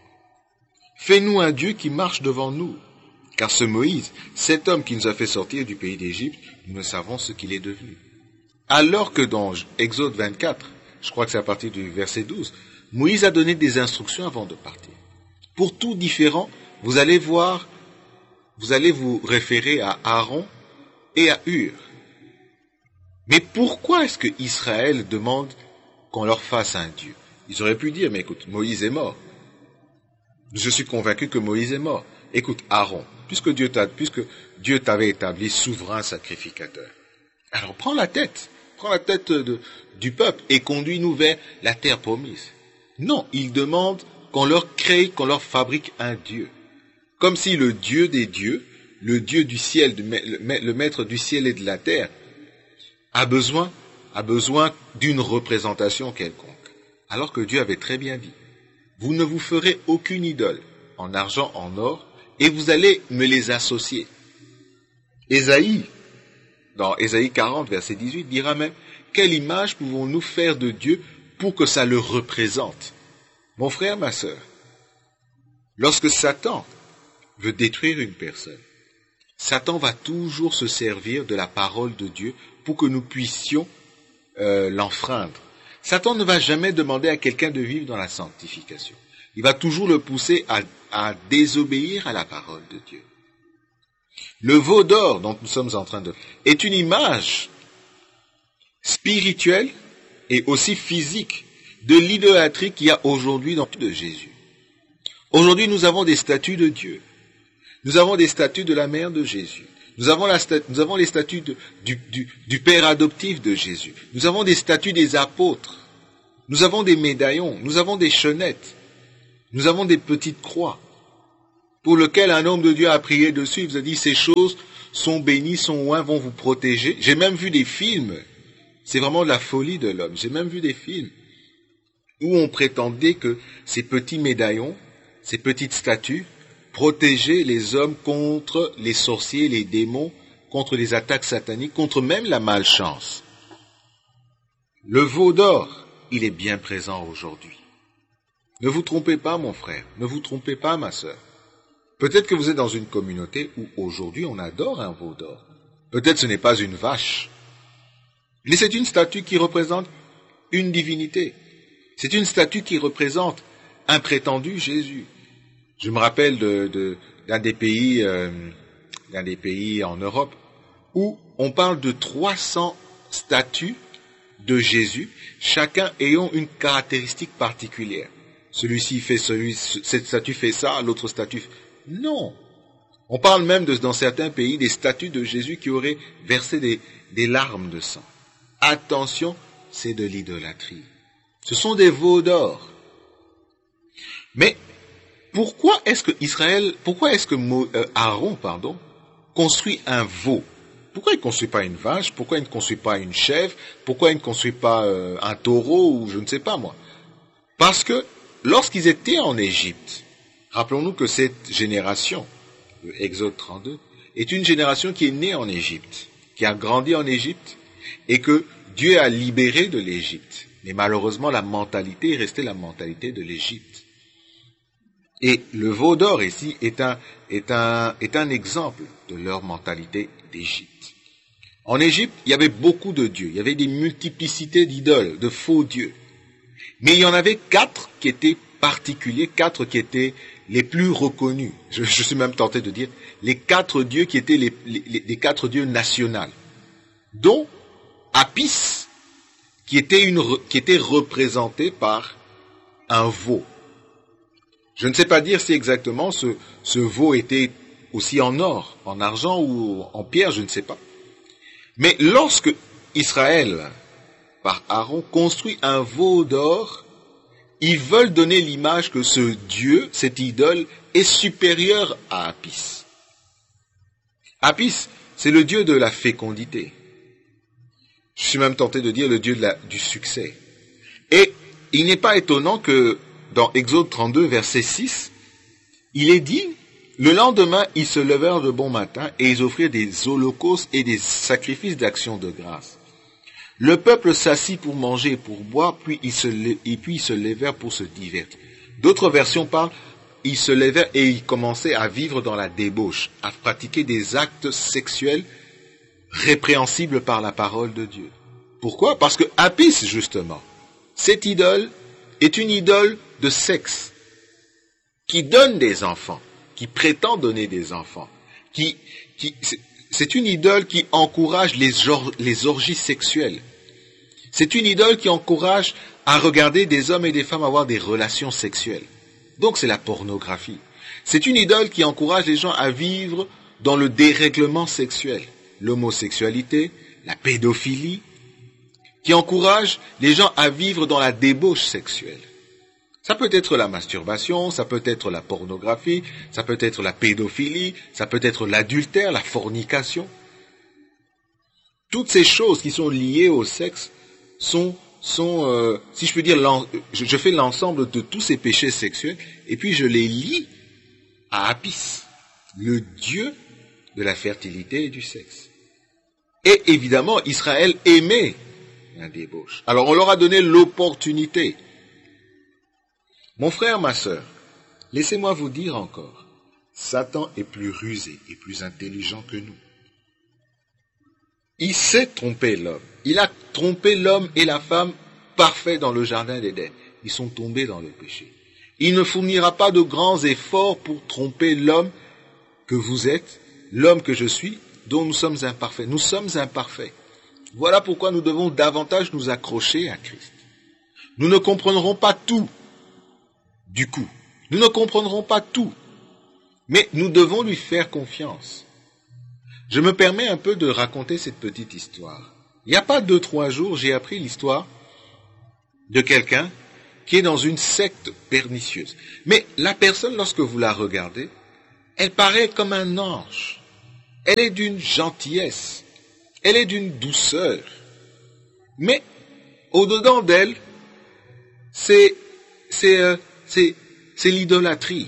« Fais-nous un Dieu qui marche devant nous, car ce Moïse, cet homme qui nous a fait sortir du pays d'Égypte, nous ne savons ce qu'il est devenu. » Alors que dans Exode vingt-quatre, je crois que c'est à partir du verset douze, Moïse a donné des instructions avant de partir. Pour tout différent, vous allez voir, vous allez vous référer à Aaron et à Hur. Mais pourquoi est-ce que Israël demande qu'on leur fasse un Dieu? Ils auraient pu dire, mais écoute, Moïse est mort. Je suis convaincu que Moïse est mort. Écoute, Aaron, puisque Dieu t'a, puisque Dieu t'avait établi souverain sacrificateur, alors prends la tête, prends la tête de, du peuple et conduis-nous vers la terre promise. Non, il demande qu'on leur crée, qu'on leur fabrique un Dieu. Comme si le Dieu des dieux, le Dieu du ciel, le maître du ciel et de la terre, a besoin, a besoin d'une représentation quelconque. Alors que Dieu avait très bien dit, vous ne vous ferez aucune idole, en argent, en or, et vous allez me les associer. Ésaïe, dans Ésaïe quarante, verset dix-huit, dira même, quelle image pouvons-nous faire de Dieu pour que ça le représente? Mon frère, ma sœur, lorsque Satan veut détruire une personne, Satan va toujours se servir de la parole de Dieu pour que nous puissions euh, l'enfreindre. Satan ne va jamais demander à quelqu'un de vivre dans la sanctification. Il va toujours le pousser à, à désobéir à la parole de Dieu. Le veau d'or dont nous sommes en train de... est une image spirituelle et aussi physique de l'idolâtrie qu'il y a aujourd'hui dans le de Jésus. Aujourd'hui, nous avons des statues de Dieu. Nous avons des statues de la mère de Jésus. Nous avons, la statue, nous avons les statues de, du, du, du père adoptif de Jésus. Nous avons des statues des apôtres. Nous avons des médaillons. Nous avons des chenettes. Nous avons des petites croix. pour lequel un homme de Dieu a prié dessus, il vous a dit, ces choses sont bénies, sont loin, vont vous protéger. J'ai même vu des films, c'est vraiment de la folie de l'homme, j'ai même vu des films où on prétendait que ces petits médaillons, ces petites statues, protégeaient les hommes contre les sorciers, les démons, contre les attaques sataniques, contre même la malchance. Le veau d'or, il est bien présent aujourd'hui. Ne vous trompez pas, mon frère, ne vous trompez pas, ma sœur. Peut-être que vous êtes dans une communauté où aujourd'hui on adore un veau d'or. Peut-être ce n'est pas une vache. Mais c'est une statue qui représente une divinité. C'est une statue qui représente un prétendu Jésus. Je me rappelle de, de, d'un des pays, euh, d'un des pays en Europe où on parle de trois cents statues de Jésus, chacun ayant une caractéristique particulière. Celui-ci fait celui, cette statue fait ça, l'autre statue. Non. On parle même de, dans certains pays des statues de Jésus qui auraient versé des, des larmes de sang. Attention, c'est de l'idolâtrie. Ce sont des veaux d'or. Mais pourquoi est-ce que Israël, pourquoi est-ce que Mo, euh, Aaron, pardon, construit un veau? Pourquoi il ne construit pas une vache? Pourquoi il ne construit pas une chèvre? Pourquoi il ne construit pas euh, un taureau ou je ne sais pas moi? Parce que lorsqu'ils étaient en Égypte, rappelons-nous que cette génération, le Exode trente-deux, est une génération qui est née en Égypte, qui a grandi en Égypte et que Dieu a libéré de l'Égypte. Mais malheureusement, la mentalité est restée la mentalité de l'Égypte. Et le veau d'or ici est un, est un, est un exemple de leur mentalité d'Égypte. En Égypte, il y avait beaucoup de dieux, il y avait des multiplicités d'idoles, de faux dieux. Mais il y en avait quatre qui étaient particuliers, quatre qui étaient les plus reconnus. Je, je suis même tenté de dire les quatre dieux qui étaient les, les, les quatre dieux nationaux, dont Apis, qui était, une, qui était représenté par un veau. Je ne sais pas dire si exactement ce, ce veau était aussi en or, en argent ou en pierre, je ne sais pas. Mais lorsque Israël, par Aaron, construit un veau d'or, ils veulent donner l'image que ce Dieu, cette idole, est supérieur à Apis. Apis, c'est le Dieu de la fécondité. Je suis même tenté de dire le Dieu de la, du succès. Et il n'est pas étonnant que dans Exode trente-deux, verset six, il est dit, le lendemain, ils se levèrent de bon matin et ils offrirent des holocaustes et des sacrifices d'action de grâce. Le peuple s'assit pour manger et pour boire, puis ils se, et puis ils se levèrent pour se divertir. D'autres versions parlent, ils se levèrent et ils commençaient à vivre dans la débauche, à pratiquer des actes sexuels répréhensible par la parole de Dieu. Pourquoi? Parce que Apis, justement, cette idole est une idole de sexe, qui donne des enfants, qui prétend donner des enfants, qui, qui, c'est une idole qui encourage les, les orgies sexuelles. C'est une idole qui encourage à regarder des hommes et des femmes avoir des relations sexuelles. Donc c'est la pornographie. C'est une idole qui encourage les gens à vivre dans le dérèglement sexuel. L'homosexualité, la pédophilie, qui encourage les gens à vivre dans la débauche sexuelle. Ça peut être la masturbation, ça peut être la pornographie, ça peut être la pédophilie, ça peut être l'adultère, la fornication. Toutes ces choses qui sont liées au sexe sont, sont euh, si je peux dire, je, je fais l'ensemble de tous ces péchés sexuels et puis je les lie à Apis, le dieu de la fertilité et du sexe. Et évidemment, Israël aimait la débauche. Alors on leur a donné l'opportunité. Mon frère, ma sœur, laissez-moi vous dire encore, Satan est plus rusé et plus intelligent que nous. Il sait tromper l'homme. Il a trompé l'homme et la femme parfaits dans le jardin d'Éden. Ils sont tombés dans le péché. Il ne fournira pas de grands efforts pour tromper l'homme que vous êtes, l'homme que je suis, dont nous sommes imparfaits. Nous sommes imparfaits. Voilà pourquoi nous devons davantage nous accrocher à Christ. Nous ne comprendrons pas tout, du coup. Nous ne comprendrons pas tout, mais nous devons lui faire confiance. Je me permets un peu de raconter cette petite histoire. Il n'y a pas deux, trois jours, j'ai appris l'histoire de quelqu'un qui est dans une secte pernicieuse. Mais la personne, lorsque vous la regardez, Elle paraît comme un ange. Elle est d'une gentillesse. Elle est d'une douceur. Mais au-dedans d'elle, c'est, c'est, euh, c'est, c'est l'idolâtrie.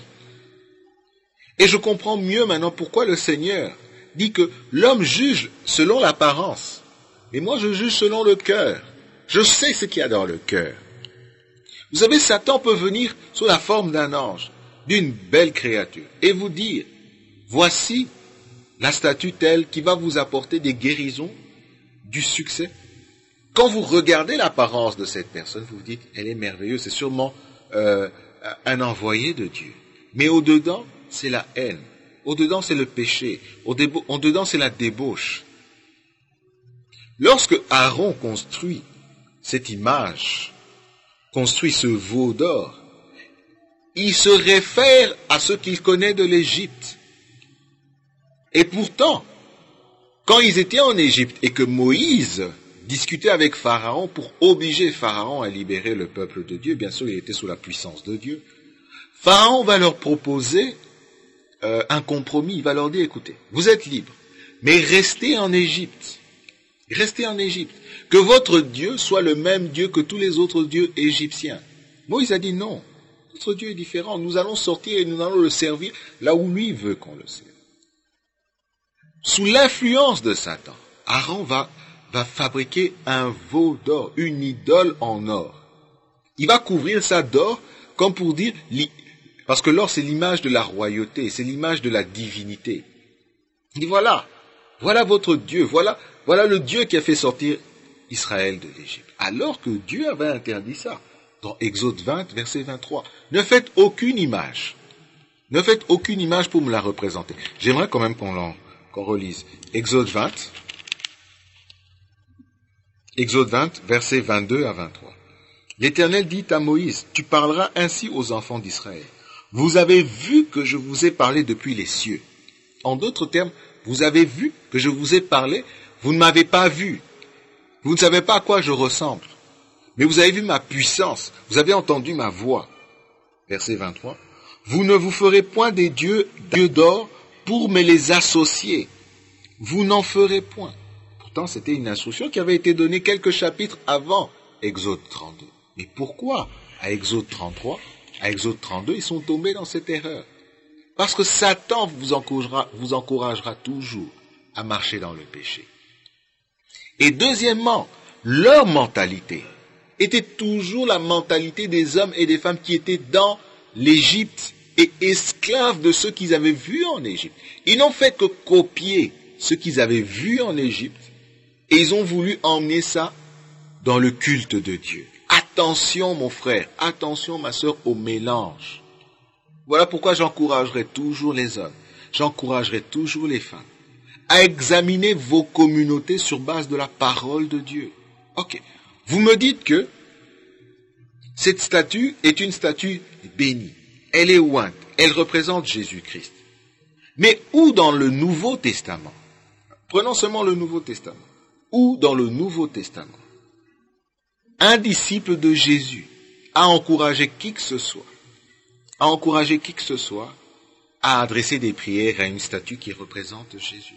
Et je comprends mieux maintenant pourquoi le Seigneur dit que l'homme juge selon l'apparence. Et moi, je juge selon le cœur. Je sais ce qu'il y a dans le cœur. Vous savez, Satan peut venir sous la forme d'un ange, d'une belle créature, et vous dire, voici la statue telle qui va vous apporter des guérisons, du succès. Quand vous regardez l'apparence de cette personne, vous vous dites, elle est merveilleuse, c'est sûrement euh, un envoyé de Dieu. Mais au-dedans, c'est la haine. Au-dedans, c'est le péché. Au-dedans, c'est la débauche. Lorsque Aaron construit cette image, construit ce veau d'or, il se réfère à ce qu'il connaît de l'Égypte. Et pourtant, quand ils étaient en Égypte et que Moïse discutait avec Pharaon pour obliger Pharaon à libérer le peuple de Dieu, bien sûr, il était sous la puissance de Dieu, Pharaon va leur proposer euh, un compromis. Il va leur dire, écoutez, vous êtes libres, mais restez en Égypte. Restez en Égypte. Que votre Dieu soit le même Dieu que tous les autres dieux égyptiens. Moïse a dit non. Notre Dieu est différent. Nous allons sortir et nous allons le servir là où lui veut qu'on le serve. Sous l'influence de Satan, Aaron va, va fabriquer un veau d'or, une idole en or. Il va couvrir ça d'or comme pour dire, parce que l'or c'est l'image de la royauté, c'est l'image de la divinité. Il dit voilà, voilà votre Dieu, voilà, voilà le Dieu qui a fait sortir Israël de l'Égypte. Alors que Dieu avait interdit ça. Dans Exode vingt, verset vingt-trois. Ne faites aucune image. Ne faites aucune image pour me la représenter. J'aimerais quand même qu'on l'en, qu'on relise. Exode vingt. Exode vingt, versets vingt-deux à vingt-trois. L'Éternel dit à Moïse, tu parleras ainsi aux enfants d'Israël. Vous avez vu que je vous ai parlé depuis les cieux. En d'autres termes, vous avez vu que je vous ai parlé, vous ne m'avez pas vu. Vous ne savez pas à quoi je ressemble. Mais vous avez vu ma puissance, vous avez entendu ma voix. Verset vingt-trois. Vous ne vous ferez point des dieux, dieux d'or pour me les associer. Vous n'en ferez point. Pourtant, c'était une instruction qui avait été donnée quelques chapitres avant Exode trente-deux. Mais pourquoi à Exode trente-trois, à Exode trente-deux, ils sont tombés dans cette erreur? Parce que Satan vous encouragera, vous encouragera toujours à marcher dans le péché. Et deuxièmement, leur mentalité était toujours la mentalité des hommes et des femmes qui étaient dans l'Égypte et esclaves de ce qu'ils avaient vu en Égypte. Ils n'ont fait que copier ce qu'ils avaient vu en Égypte et ils ont voulu emmener ça dans le culte de Dieu. Attention mon frère, attention ma sœur au mélange. Voilà pourquoi j'encouragerai toujours les hommes, j'encouragerai toujours les femmes à examiner vos communautés sur base de la parole de Dieu. Ok. Vous me dites que cette statue est une statue bénie. Elle est ointe. Elle représente Jésus-Christ. Mais où dans le Nouveau Testament, prenons seulement le Nouveau Testament, où dans le Nouveau Testament, un disciple de Jésus a encouragé qui que ce soit, a encouragé qui que ce soit à adresser des prières à une statue qui représente Jésus?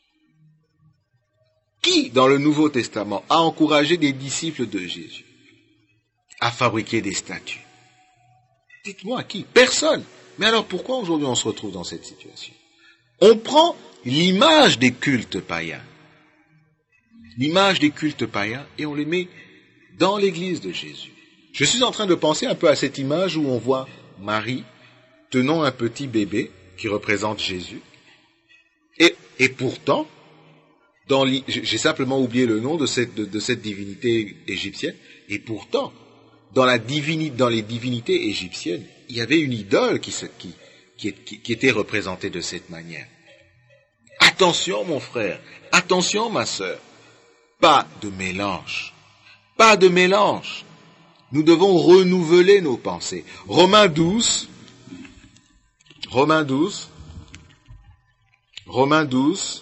Qui, dans le Nouveau Testament, a encouragé des disciples de Jésus à fabriquer des statues? Dites-moi qui? Personne. Mais alors pourquoi aujourd'hui on se retrouve dans cette situation? On prend l'image des cultes païens, l'image des cultes païens, et on les met dans l'église de Jésus. Je suis en train de penser un peu à cette image où on voit Marie tenant un petit bébé qui représente Jésus. Et, et pourtant, Dans j'ai simplement oublié le nom de cette, de, de cette divinité égyptienne, et pourtant, dans, la divini, dans les divinités égyptiennes, il y avait une idole qui, qui, qui, qui était représentée de cette manière. Attention mon frère, attention ma sœur, pas de mélange, pas de mélange. Nous devons renouveler nos pensées. Romains douze, Romains douze, Romains douze,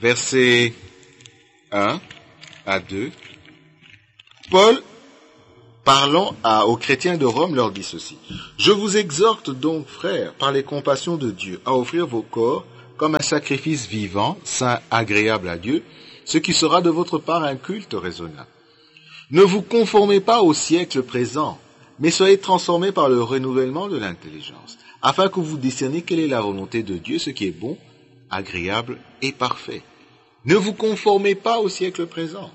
versets un à deux, Paul parlant à, aux chrétiens de Rome, leur dit ceci. Je vous exhorte donc, frères, par les compassions de Dieu, à offrir vos corps comme un sacrifice vivant, saint, agréable à Dieu, ce qui sera de votre part un culte raisonnable. Ne vous conformez pas au siècle présent, mais soyez transformés par le renouvellement de l'intelligence, afin que vous discerniez quelle est la volonté de Dieu, ce qui est bon, agréable et parfait. Ne vous conformez pas au siècle présent.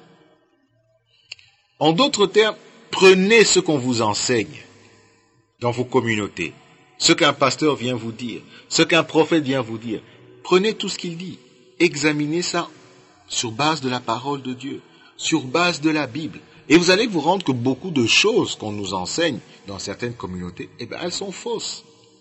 En d'autres termes, prenez ce qu'on vous enseigne dans vos communautés, ce qu'un pasteur vient vous dire, ce qu'un prophète vient vous dire. Prenez tout ce qu'il dit, examinez ça sur base de la parole de Dieu, sur base de la Bible. Et vous allez vous rendre que beaucoup de choses qu'on nous enseigne dans certaines communautés, eh bien, elles sont fausses.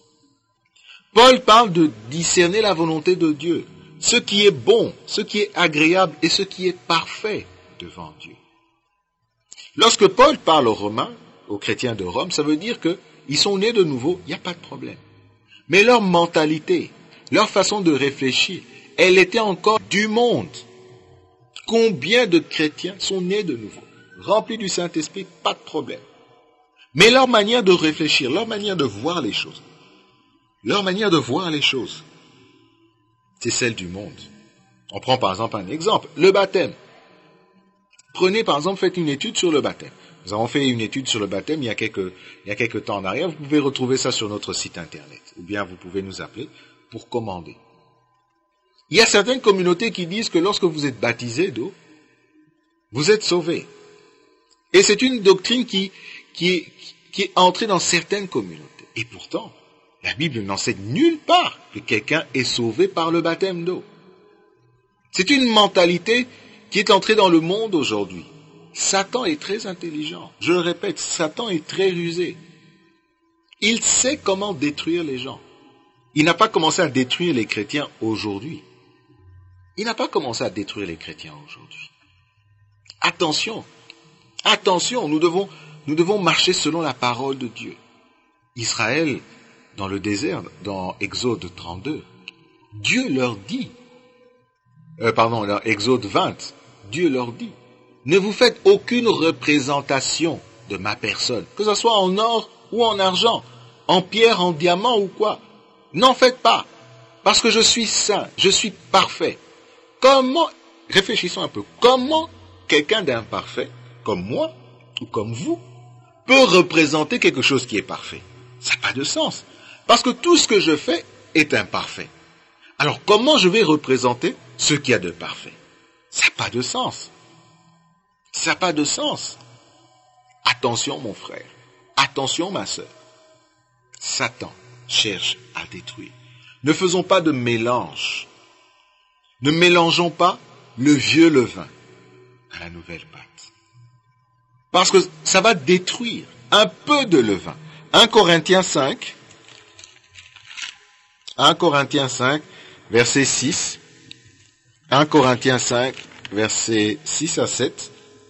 Paul parle de discerner la volonté de Dieu, ce qui est bon, ce qui est agréable et ce qui est parfait devant Dieu. Lorsque Paul parle aux Romains, aux chrétiens de Rome, ça veut dire qu'ils sont nés de nouveau, il n'y a pas de problème. Mais leur mentalité, leur façon de réfléchir, elle était encore du monde. Combien de chrétiens sont nés de nouveau, remplis du Saint-Esprit, pas de problème. Mais leur manière de réfléchir, leur manière de voir les choses, leur manière de voir les choses, c'est celle du monde. On prend par exemple un exemple, le baptême. Prenez par exemple, faites une étude sur le baptême. Nous avons fait une étude sur le baptême il y a quelques, il y a quelques temps en arrière. Vous pouvez retrouver ça sur notre site internet. Ou bien vous pouvez nous appeler pour commander. Il y a certaines communautés qui disent que lorsque vous êtes baptisé d'eau, vous êtes sauvé. Et c'est une doctrine qui, qui, est, qui est entrée dans certaines communautés. Et pourtant, la Bible n'enseigne nulle part que quelqu'un est sauvé par le baptême d'eau. C'est une mentalité qui est entrée dans le monde aujourd'hui. Satan est très intelligent. Je le répète, Satan est très rusé. Il sait comment détruire les gens. Il n'a pas commencé à détruire les chrétiens aujourd'hui. Il n'a pas commencé à détruire les chrétiens aujourd'hui. Attention, attention, nous devons, nous devons marcher selon la parole de Dieu. Israël, dans le désert, dans Exode trente-deux, Dieu leur dit, euh, pardon, dans Exode vingt, Dieu leur dit, ne vous faites aucune représentation de ma personne, que ce soit en or ou en argent, en pierre, en diamant ou quoi. N'en faites pas, parce que je suis saint, je suis parfait. Comment, réfléchissons un peu, comment quelqu'un d'imparfait, comme moi ou comme vous, peut représenter quelque chose qui est parfait? Ça n'a pas de sens, parce que tout ce que je fais est imparfait. Alors comment je vais représenter ce qu'il y a de parfait? Ça n'a pas de sens. Ça n'a pas de sens. Attention mon frère, attention ma sœur. Satan cherche à détruire. Ne faisons pas de mélange. Ne mélangeons pas le vieux levain à la nouvelle pâte. Parce que ça va détruire un peu de levain. un Corinthiens cinq, un Corinthiens cinq, verset six, un Corinthiens cinq, verset six à sept,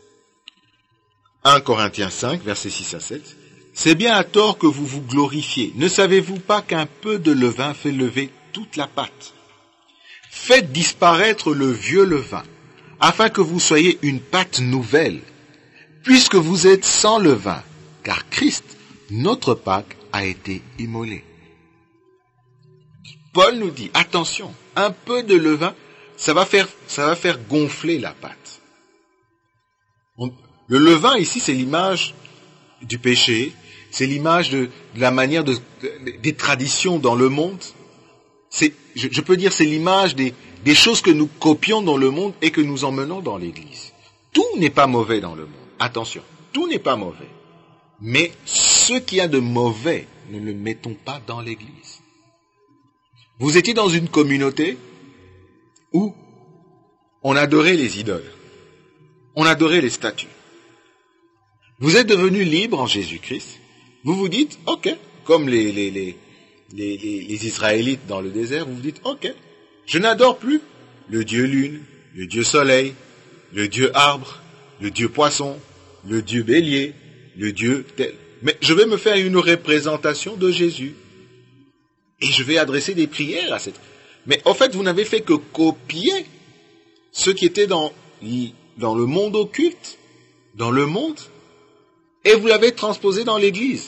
un Corinthiens cinq, verset six à sept, c'est bien à tort que vous vous glorifiez. Ne savez-vous pas qu'un peu de levain fait lever toute la pâte? Faites disparaître le vieux levain, afin que vous soyez une pâte nouvelle, puisque vous êtes sans levain, car Christ, notre Pâque, a été immolé. Paul nous dit, attention, un peu de levain, ça va faire, ça va faire gonfler la pâte. On, le levain ici, c'est l'image du péché, c'est l'image de, de la manière de, de, des traditions dans le monde. C'est, je, je peux dire, c'est l'image des, des choses que nous copions dans le monde et que nous emmenons dans l'Église. Tout n'est pas mauvais dans le monde. Attention, tout n'est pas mauvais. Mais ce qu'il y a de mauvais, ne le mettons pas dans l'Église. Vous étiez dans une communauté où on adorait les idoles, on adorait les statues. Vous êtes devenu libre en Jésus-Christ. Vous vous dites, ok, comme les, les, les, les, les, les Israélites dans le désert, vous vous dites, ok, je n'adore plus le Dieu lune, le Dieu soleil, le Dieu arbre, le Dieu poisson, le Dieu bélier, le Dieu tel. Mais je vais me faire une représentation de Jésus. Et je vais adresser des prières à cette... Mais en fait, vous n'avez fait que copier ce qui était dans, dans le monde occulte, dans le monde. Et vous l'avez transposé dans l'Église.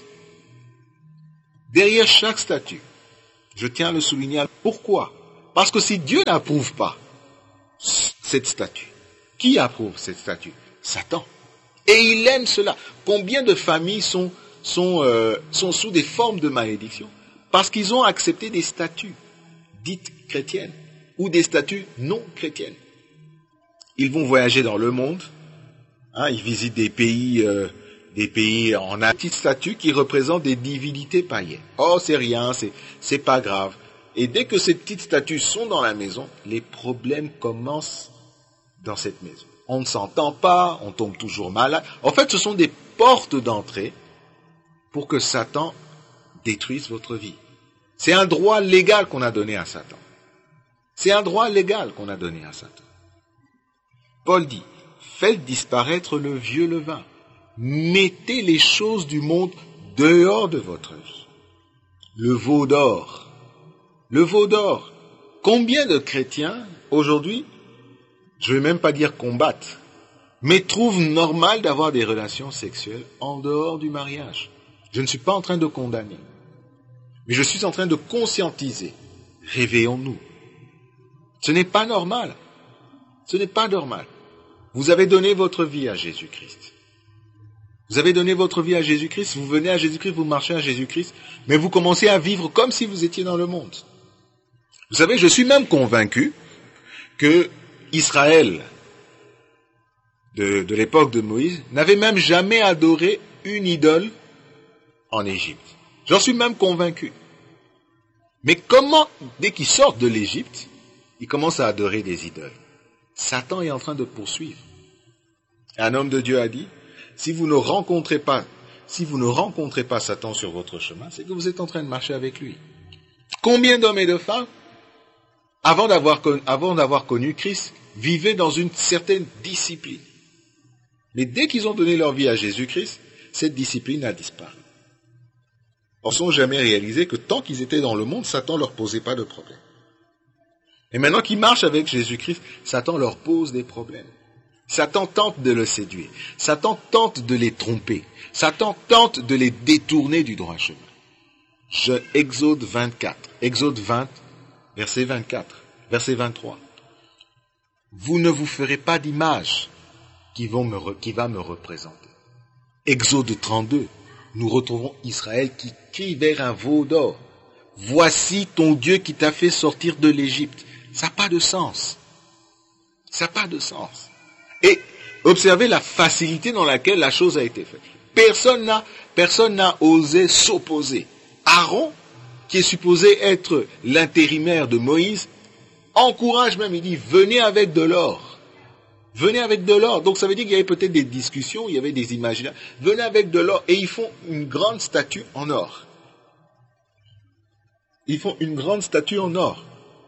Derrière chaque statut, je tiens à le souligner. Pourquoi? Parce que si Dieu n'approuve pas cette statue, qui approuve cette statue? Satan. Et il aime cela. Combien de familles sont, sont, euh, sont sous des formes de malédiction? Parce qu'ils ont accepté des statues dites chrétiennes ou des statues non chrétiennes. Ils vont voyager dans le monde, hein, ils visitent des pays, euh, des pays en a petites statues qui représentent des divinités païennes. Oh, c'est rien, c'est, c'est pas grave. Et dès que ces petites statues sont dans la maison, les problèmes commencent dans cette maison. On ne s'entend pas, on tombe toujours malade. En fait, ce sont des portes d'entrée pour que Satan détruise votre vie. C'est un droit légal qu'on a donné à Satan. C'est un droit légal qu'on a donné à Satan. Paul dit, faites disparaître le vieux levain. Mettez les choses du monde dehors de votre vie. Le veau d'or. Le veau d'or. Combien de chrétiens, aujourd'hui, je ne vais même pas dire combattent, mais trouvent normal d'avoir des relations sexuelles en dehors du mariage. Je ne suis pas en train de condamner, mais je suis en train de conscientiser. Réveillons-nous. Ce n'est pas normal. Ce n'est pas normal. Vous avez donné votre vie à Jésus-Christ. Vous avez donné votre vie à Jésus-Christ, vous venez à Jésus-Christ, vous marchez à Jésus-Christ, mais vous commencez à vivre comme si vous étiez dans le monde. Vous savez, je suis même convaincu que Israël, de, de l'époque de Moïse, n'avait même jamais adoré une idole en Égypte. J'en suis même convaincu. Mais comment, dès qu'ils sortent de l'Égypte, ils commencent à adorer des idoles? Satan est en train de poursuivre. Un homme de Dieu a dit, si vous ne rencontrez pas, si vous ne rencontrez pas Satan sur votre chemin, c'est que vous êtes en train de marcher avec lui. Combien d'hommes et de femmes, avant d'avoir, avant d'avoir connu Christ, vivaient dans une certaine discipline. Mais dès qu'ils ont donné leur vie à Jésus-Christ, cette discipline a disparu. Ils ne sont jamais réalisé que tant qu'ils étaient dans le monde, Satan ne leur posait pas de problème. Et maintenant qu'ils marchent avec Jésus-Christ, Satan leur pose des problèmes. Satan tente de le séduire. Satan tente de les tromper. Satan tente de les détourner du droit chemin. Je, Exode vingt-quatre, Exode vingt, verset vingt-quatre, verset vingt-trois. Vous ne vous ferez pas d'image qui, vont me, qui va me représenter. Exode trente-deux, nous retrouvons Israël qui crie vers un veau d'or. Voici ton Dieu qui t'a fait sortir de l'Égypte. Ça n'a pas de sens. Ça n'a pas de sens. Et observez la facilité dans laquelle la chose a été faite. Personne n'a, personne n'a osé s'opposer. Aaron, qui est supposé être l'intérimaire de Moïse, encourage même, il dit, venez avec de l'or. Venez avec de l'or. Donc ça veut dire qu'il y avait peut-être des discussions, il y avait des imaginaires. Venez avec de l'or. Et ils font une grande statue en or. Ils font une grande statue en or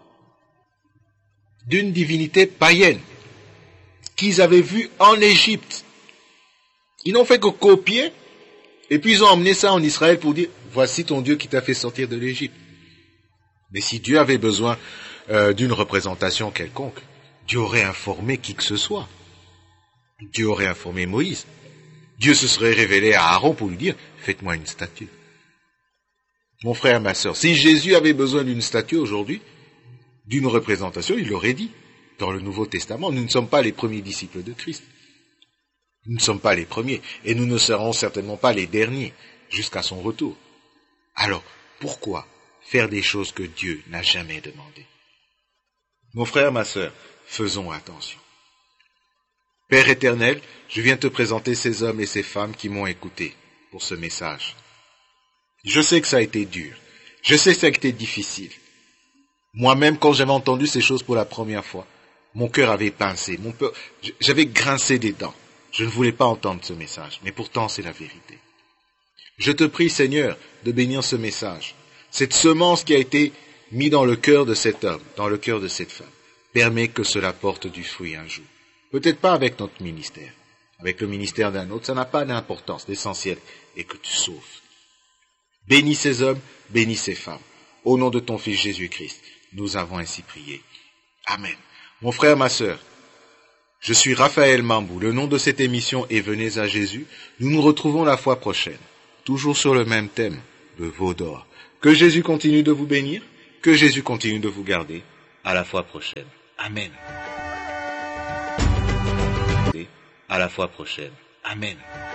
d'une divinité païenne qu'ils avaient vue en Égypte. Ils n'ont fait que copier et puis ils ont emmené ça en Israël pour dire voici ton Dieu qui t'a fait sortir de l'Égypte. Mais si Dieu avait besoin euh, d'une représentation quelconque, Dieu aurait informé qui que ce soit. Dieu aurait informé Moïse. Dieu se serait révélé à Aaron pour lui dire faites-moi une statue. Mon frère, ma sœur, si Jésus avait besoin d'une statue aujourd'hui, d'une représentation, il l'aurait dit dans le Nouveau Testament. Nous ne sommes pas les premiers disciples de Christ. Nous ne sommes pas les premiers. Et nous ne serons certainement pas les derniers jusqu'à son retour. Alors, pourquoi faire des choses que Dieu n'a jamais demandées? Mon frère, ma sœur, faisons attention. Père éternel, je viens te présenter ces hommes et ces femmes qui m'ont écouté pour ce message. Je sais que ça a été dur. Je sais que ça a été difficile. Moi-même, quand j'avais entendu ces choses pour la première fois, mon cœur avait pincé, mon peur, j'avais grincé des dents. Je ne voulais pas entendre ce message, mais pourtant c'est la vérité. Je te prie, Seigneur, de bénir ce message. Cette semence qui a été mise dans le cœur de cet homme, dans le cœur de cette femme, permet que cela porte du fruit un jour. Peut-être pas avec notre ministère. Avec le ministère d'un autre, ça n'a pas d'importance. L'essentiel est que tu sauves. Bénis ces hommes, bénis ces femmes. Au nom de ton Fils Jésus-Christ, nous avons ainsi prié. Amen. Mon frère, ma sœur, Je suis Raphaël Mambou. Le nom de cette émission est Venez à Jésus. Nous nous retrouvons la fois prochaine, toujours sur le même thème, le veau d'or. Que Jésus continue de vous bénir, que Jésus continue de vous garder. À la fois prochaine. Amen. À la fois prochaine. Amen.